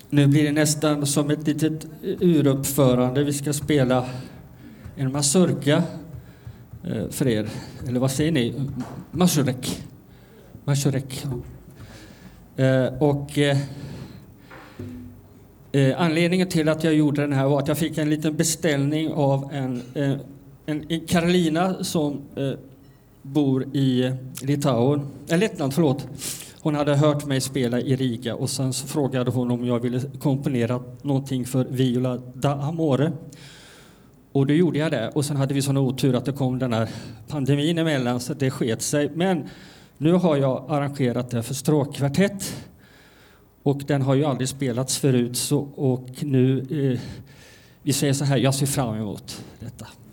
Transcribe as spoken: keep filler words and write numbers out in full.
Nu blir det nästan som ett litet uruppförande. Vi ska spela en mazurka eh, för er. Eller vad säger ni? Mazurek. Mazurek. Eh, och eh, eh, anledningen till att jag gjorde den här var att jag fick en liten beställning av en, eh, en, en Karolina som eh, bor i Litauen. Eller Lettland, förlåt. Hon hade hört mig spela i Riga och sen så frågade hon om jag ville komponera någonting för Viola da Amore. Och då gjorde jag det. Och sen hade vi sån otur att det kom den här pandemin emellan så det sket sig. Men nu har jag arrangerat det för stråkkvartett. Och den har ju aldrig spelats förut. Så, och nu, eh, vi säger så här, jag ser fram emot detta.